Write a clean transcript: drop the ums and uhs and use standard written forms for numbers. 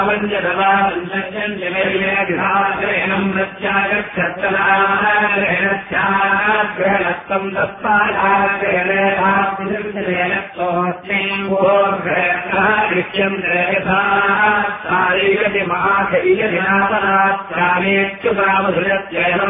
ृत्यग्रहणम् प्रत्यागच्छत्तलाग्रहणस्याग्रहणत्वम् तस्मादाग्रहणत्वम् ग्रहयथा महाशैलदिनापरात्यामेत्युतामधुरत्ययम्